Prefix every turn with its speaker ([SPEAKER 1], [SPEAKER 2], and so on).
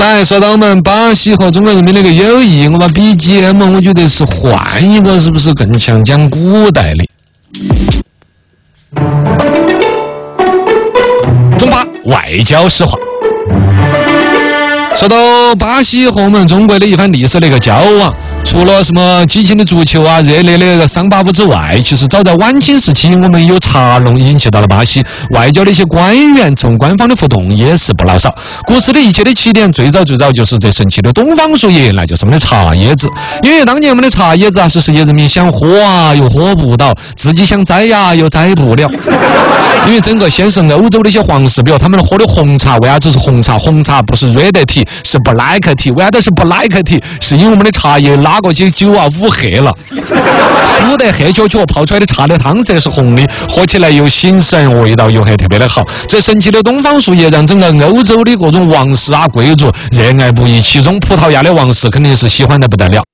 [SPEAKER 1] 来说到我们巴西和中国人民的一个友谊，我把 BGM 我觉得是换一个，是不是更像讲古代的？中巴外交实话。说到巴西和我们中国的一番历史的一个交往，除了什么激情的足球啊、热烈的桑巴舞之外，其实早在晚清时期，我们有茶农已经去到了巴西，外交的一些官员从官方的互动也是不老少。故事的一切的起点，最早就是这神奇的东方树叶，那就是我们的茶叶子。因为当年我们的茶叶子啊，是世界人民想喝啊又喝不到，自己想摘呀又摘不了。因为整个先是欧洲的一些皇室，比如他们喝的红茶，为啥子是红茶？红茶不是 red tea， 是 black tea。为啥子是 black tea？ 是因为我们的茶叶拉过去酒啊捂黑了，捂得黑黢黢，泡出来的茶的汤色是红的，喝起来又醒神，味道又还特别的好。这神奇的东方树叶让整个欧洲的各种王室啊贵族热爱不已，其中葡萄牙的王室肯定是喜欢得不得了。